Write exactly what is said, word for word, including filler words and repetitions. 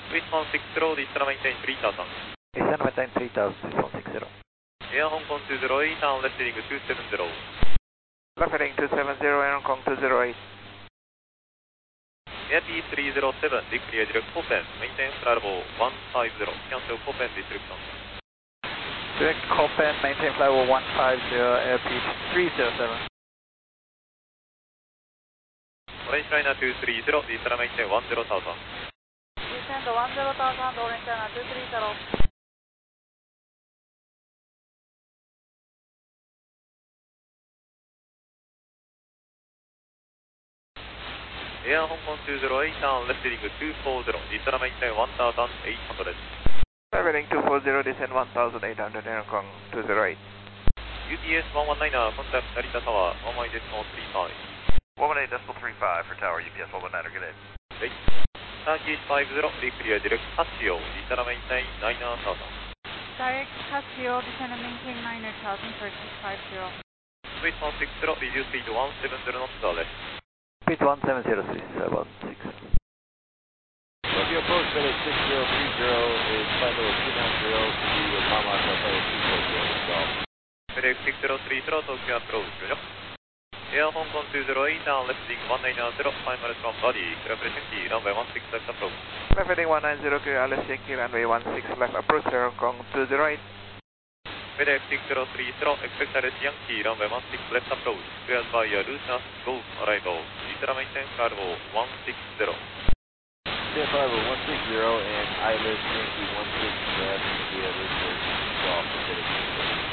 Sweet one six zero, Eastern maintain three thousand. Eastern maintain three thousand, Sweet one six zero. Air Hong Kong two zero eight, down left heading two seven zero. Left heading two seven zero, Air Hong Kong two zero eight. Air P three zero seven, declare direct Copen, maintain flight level one five zero, cancel Copen restriction. Direct Copen, maintain flight level one five zero, Air P three zero seven. Orange liner two three zero, Eastern maintain one zero thousand. Descend one zero thousand, Orange liner two three zero. Air Hong Kong two zero eight, down left heading two four zero, Eastern maintain one thousand eight hundred. Left heading two four zero, descend one thousand eight hundred, Air Hong Kong two zero eight. U T S one one nine, contact Narita Tower, one one eight decimal three five. one one eight decimal three five for tower, U P S one one nine, good day. Right. thirty five zero, declare direct Casio, Eastern maintain nine thousand. Direct Casio, descend and maintain nine thousand for six five zero. Sweet one six zero, reduce speed one seven zero knots to left. Speed one seven zero, three seven six. If your approach FedEx six zero three zero is flight level two nine zero to the Palma Hotel two four zero install. FedEx six zero three zero, Tokyo approach, roger. Air Hong Kong two zero eight, down left heading one nine zero, five miles from body, clear pressure key, runway one six left approach. Left heading one nine zero, clear Alice Yankee, runway one six left approach, Air Hong Kong two zero eight. FedEx six zero three zero, expect Alice Yankee, runway one six left approach, cleared by uh, Lucius Golf arrival, Eastern maintain flight level one six zero. Stand flight level one six zero and Islet Yankee one six left, via Lucius Golf.